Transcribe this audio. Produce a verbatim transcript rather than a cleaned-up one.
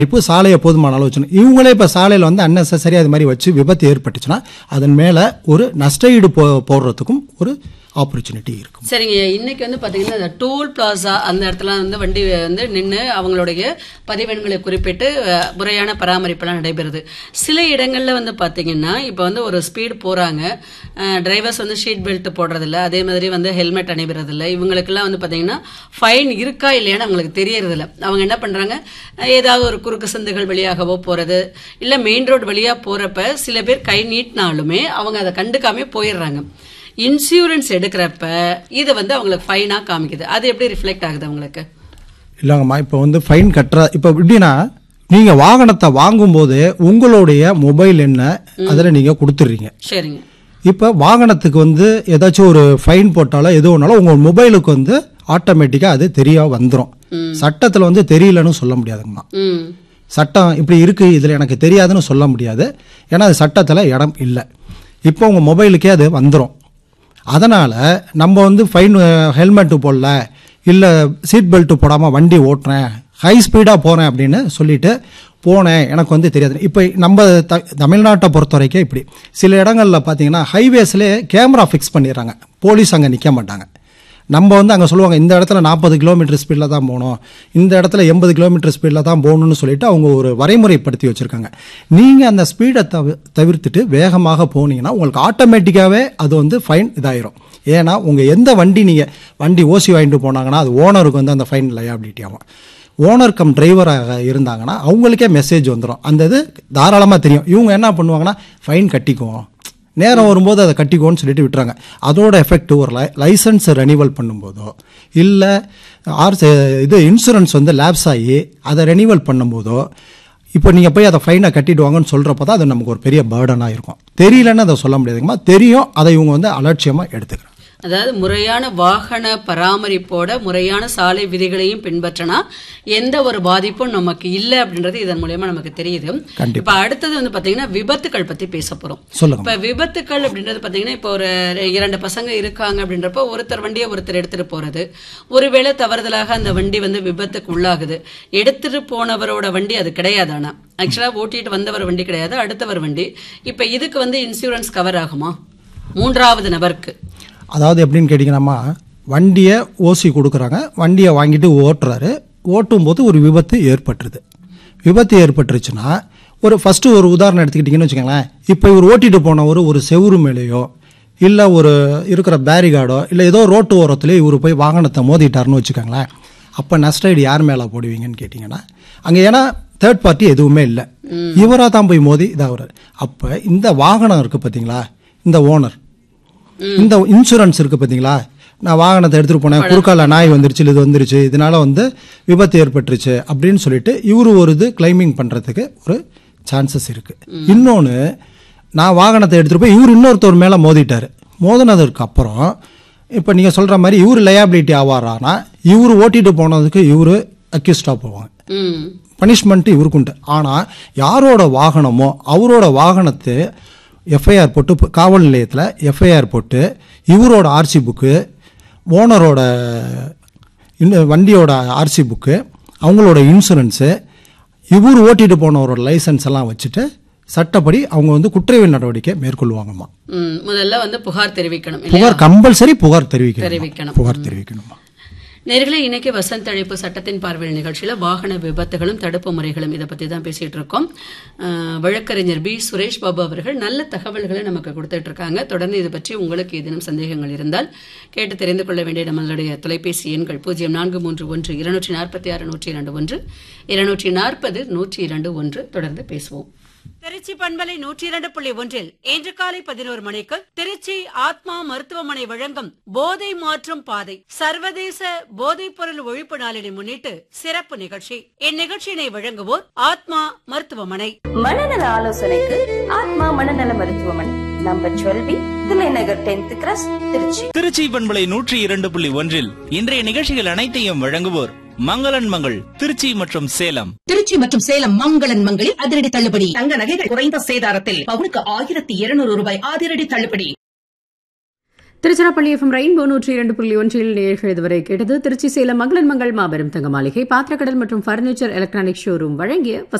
இப்போ சாலையை போதுமான அளவு வச்சுக்கணும். இவங்களே இப்போ சாலையில் வந்து அன்னெசரி அது மாதிரி வச்சு விபத்து ஏற்பட்டுச்சுன்னா அதன் மேலே ஒரு நஷ்டஈடு போ போடுறதுக்கும் ஒரு ஆப்பர்ச்சுனிட்டி இருக்கும். சரிங்க, இன்னைக்கு வந்து பாத்தீங்கன்னா இந்த டோல் பிளாசா அந்த இடத்துல வந்து வண்டி வந்து நின்று அவங்களுடைய பதிவெண்களை குறிப்பிட்டு முறையான பராமரிப்பெல்லாம் நடைபெறுது. சில இடங்கள்ல வந்து பாத்தீங்கன்னா இப்ப வந்து ஒரு ஸ்பீடு போறாங்க, டிரைவர்ஸ் வந்து ஷீட் பெல்ட் போடுறதில்ல, அதே மாதிரி வந்து ஹெல்மெட் அணிபுறதில்ல. இவங்களுக்கெல்லாம் வந்து பாத்தீங்கன்னா ஃபைன் இருக்கா இல்லையான்னு அவங்களுக்கு தெரியறது இல்லை. அவங்க என்ன பண்றாங்க, ஏதாவது ஒரு குறுக்கு சந்துகள் வழியாகவோ போறது இல்ல மெயின் ரோடு வழியா போறப்ப சில பேர் கை நீட்டினாலுமே அவங்க அதை கண்டுக்காம போயிடுறாங்க. இன்சூரன்ஸ் எடுக்கிறப்ப இது வந்து அவங்களுக்கு ஃபைனா காமிக்குது. அது எப்படி ரிஃப்ளெக்ட் ஆகுது அவங்களுக்கு? இல்லைங்கம்மா, இப்போ வந்து ஃபைன் கட்டுற இப்போ எப்படின்னா நீங்கள் வாகனத்தை வாங்கும்போது உங்களுடைய மொபைல் என்ன அதில் நீங்கள் கொடுத்துட்றீங்க. சரிங்க. இப்போ வாகனத்துக்கு வந்து ஏதாச்சும் ஒரு ஃபைன் போட்டாலோ எது ஒன்றாலும் உங்கள் மொபைலுக்கு வந்து ஆட்டோமேட்டிக்காக அது தெரிய வந்துடும். சட்டத்தில் வந்து தெரியலன்னு சொல்ல முடியாதுங்கம்மா. சட்டம் இப்படி இருக்குது இதில் எனக்கு தெரியாதுன்னு சொல்ல முடியாது. ஏன்னா அது சட்டத்தில் இடம் இல்லை. இப்போ உங்கள் மொபைலுக்கே அது வந்துடும். அதனால் நம்ம வந்து ஃபைன் ஹெல்மெட்டு போடல இல்லை சீட் பெல்ட்டு போடாமல் வண்டி ஓட்டுறேன், ஹை ஸ்பீடாக போகிறேன் அப்படின்னு சொல்லிட்டு போனேன், எனக்கு வந்து தெரியாது. இப்போ நம்ம த தமிழ்நாட்டை பொறுத்த வரைக்கும் இப்படி சில இடங்களில் பார்த்தீங்கன்னா ஹைவேஸ்லேயே கேமரா ஃபிக்ஸ் பண்ணிடுறாங்க, போலீஸ் அங்கே நிற்க மாட்டாங்க. நம்ம வந்து அங்கே சொல்லுவாங்க இந்த இடத்துல நாற்பது கிலோமீட்டர் ஸ்பீடில் தான் போகணும், இந்த இடத்துல எண்பது கிலோமீட்டர் ஸ்பீடில் தான் போகணும்னு சொல்லிட்டு அவங்க ஒரு வரைமுறைப்படுத்தி வச்சுருக்காங்க. நீங்கள் அந்த ஸ்பீடை தவி தவிர்த்துட்டு வேகமாக போனீங்கன்னா உங்களுக்கு ஆட்டோமேட்டிக்காகவே அது வந்து ஃபைன் இதாயிரும். ஏன்னா உங்கள் எந்த வண்டி நீங்கள் வண்டி ஓசி வாங்கிட்டு போனாங்கன்னா அது ஓனருக்கு வந்து அந்த ஃபைன் லயபிலிட்டி ஆகும். ஓனர் கம் டிரைவராக இருந்தாங்கன்னா அவங்களுக்கே மெசேஜ் வந்துடும். அந்த இது தாராளமாக தெரியும். இவங்க என்ன பண்ணுவாங்கன்னா ஃபைன் கட்டிக்குவோம், நேரம் வரும்போது அதை கட்டிக்கோன்னு சொல்லிட்டு விட்டுறாங்க. அதோட எஃபெக்ட் ஒரு லை லைசன்ஸ் ரெனிவல் பண்ணும்போதோ இல்லை ஆர் இது இன்சூரன்ஸ் வந்து லேப்ஸ் ஆகி அதை ரெனிவல் பண்ணும்போதோ இப்போ நீங்கள் போய் அதை ஃபைனை கட்டிடுவாங்கன்னு சொல்கிறப்ப தான் அது நமக்கு ஒரு பெரிய பேர்டனாக இருக்கும். தெரியலன்னு அதை சொல்ல முடியாதுங்கம்மா, தெரியும், அதை இவங்க வந்து அலட்சியமாக எடுத்துக்கிறாங்க. அதாவது முறையான வாகன பராமரிப்போட முறையான சாலை விதிகளையும் பின்பற்றினா எந்த ஒரு பாதிப்பும் நமக்கு இல்லை அப்படின்றது இதன் மூலமா நமக்கு தெரியுது. இப்ப அடுத்தது வந்து பாத்தீங்கன்னா விபத்துக்கள் பத்தி பேச போறோம். இப்ப விபத்துக்கள் அப்படின்றது பாத்தீங்கன்னா இப்போ ஒரு இரண்டு பசங்க இருக்காங்க அப்படின்றப்ப ஒருத்தர் வண்டியை ஒருத்தர் எடுத்துட்டு போறது, ஒருவேளை தவறுதலாக அந்த வண்டி வந்து விபத்துக்கு உள்ளாகுது. எடுத்துட்டு போனவரோட வண்டி அது கிடையாது, ஆனா ஆக்சுவலா ஓட்டிட்டு வந்தவர் வண்டி கிடையாது, அடுத்தவர் வண்டி. இப்ப இதுக்கு வந்து இன்சூரன்ஸ் கவர் ஆகுமா மூன்றாவது நபருக்கு? அதாவது எப்படின்னு கேட்டிங்கன்னாம்மா, வண்டியை ஓசி கொடுக்குறாங்க, வண்டியை வாங்கிட்டு ஓட்டுறாரு, ஓட்டும் போது ஒரு விபத்து ஏற்பட்டுருது. விபத்து ஏற்பட்டுருச்சுன்னா ஒரு ஃபஸ்ட்டு ஒரு உதாரணம் எடுத்துக்கிட்டிங்கன்னு வச்சுக்கோங்களேன். இப்போ இவர் ஓட்டிட்டு போனவர் ஒரு செவுறு மேலேயோ இல்லை ஒரு இருக்கிற பேரிகார்டோ இல்லை ஏதோ ரோட்டு ஓரத்துலேயே இவர் போய் வாகனத்தை மோதிட்டாருன்னு வச்சுக்கோங்களேன். அப்போ நஷ்டஈடு யார் மேலே போடுவீங்கன்னு கேட்டிங்கன்னா அங்கே ஏன்னா தேர்ட் பார்ட்டி எதுவுமே இல்லை, இவராக தான் போய் மோதி இதாகிறார். அப்போ இந்த வாகனம் இருக்குது பார்த்தீங்களா, இந்த ஓனர், இந்த இன்சூரன்ஸ் இருக்கு பார்த்தீங்களா, நான் வாகனத்தை எடுத்துகிட்டு போனேன், குறுக்கால நாய் வந்துருச்சு, இது வந்துருச்சு, இதனால வந்து விபத்து ஏற்பட்டுருச்சு அப்படின்னு சொல்லிட்டு இவரு ஒரு இது கிளைமிங் பண்ணுறதுக்கு ஒரு சான்சஸ் இருக்கு. இன்னொன்று, நான் வாகனத்தை எடுத்துகிட்டு போய் இவர் இன்னொருத்தர் மேலே மோதிட்டார், மோதினதுக்கு அப்புறம் இப்போ நீங்கள் சொல்கிற மாதிரி இவர் லயபிலிட்டி ஆவாரானா இவர் ஓட்டிட்டு போனதுக்கு இவர் அக்யூஸ்டாக போவாங்க, பனிஷ்மெண்ட்டு இவருக்கு உண்டு. ஆனால் யாரோட வாகனமோ அவரோட வாகனத்தை எஃப்ஐஆர் போட்டு காவல் நிலையத்தில் எஃப்ஐஆர் போட்டு இவரோட ஆர்சி புக்கு, ஓனரோட வண்டியோட ஆர்சி புக்கு, அவங்களோட இன்சூரன்ஸு, இவர் ஓட்டிட்டு போனவரோட லைசன்ஸ் எல்லாம் வச்சுட்டு சட்டப்படி அவங்க வந்து குற்றவியல் நடவடிக்கை மேற்கொள்வாங்கம்மா. முதல்ல வந்து புகார் தெரிவிக்கணும், புகார் கம்பல்சரி புகார் தெரிவிக்கணும் புகார் தெரிவிக்கணுமா. நேர்களே, இன்னைக்கு வசந்த் அழைப்பு சட்டத்தின் பார்வையில் நிகழ்ச்சியில் வாகன விபத்துகளும் தடுப்பு முறைகளும் இதை பற்றி தான் பேசிட்டு இருக்கோம். வழக்கறிஞர் பி சுரேஷ் பாபு அவர்கள் நல்ல தகவல்களை நமக்கு கொடுத்துட்டு இருக்காங்க. தொடர்ந்து இது பற்றி உங்களுக்கு ஏதேனும் சந்தேகங்கள் இருந்தால் கேட்டு தெரிந்து கொள்ள வேண்டிய நம்மளுடைய தொலைபேசி எண்கள் பூஜ்ஜியம் நான்கு மூன்று ஒன்று இருநூற்றி நாற்பத்தி ஆறு நூற்றி இரண்டு ஒன்று இருநூற்றி நாற்பது நூற்றி இரண்டு ஒன்று. தொடர்ந்து பேசுவோம். திருச்சி பண்பலை நூற்றி இரண்டு புள்ளி ஒன்றில் இன்று காலை பதினோரு மணிக்கு திருச்சி ஆத்மா மருத்துவமனை வழங்கும் போதை மாற்றும் பாதை சர்வதேச போதைப் பொருள் ஒழிப்பு நாளினை முன்னிட்டு சிறப்பு நிகழ்ச்சி. இந்நிகழ்ச்சியினை வழங்குவோர் ஆத்மா மருத்துவமனை. மனநல ஆலோசனைக்கு ஆத்மா மனநல மருத்துவமனை, number டுவெல்வி Thillai Nagar tenth cross, Trichy. Trichy பண்பலை நூற்றி இரண்டு புள்ளி ஒன்றில் இன்றைய நிகழ்ச்சிகள் அனைத்தையும் வழங்குவோர் மங்களன் மங்கள் திருச்சி மற்றும் சேலம். திருச்சி மற்றும் சேலம் மங்களன் மங்களில் அதிரடி தள்ளுபடி. தங்க நகைகள் குறைந்த சேதாரத்தில் பவுனுக்கு ஆயிரத்தி இருநூறு ரூபாய் அதிரடி தள்ளுபடி. திருச்சிராப்பள்ளி எஃப்எம் ரெயின்போ நூற்றி இரண்டு புள்ளி ஒன்றில் நேயர்கள் இதுவரை கேட்டது திருச்சி சேலம் மங்களன் மங்கள் மாபெரும் தங்க மாளிகை பாத்திரக்கடல் மற்றும் பர்னிச்சர் எலக்ட்ரானிக் ஷோரூம் வழங்கிய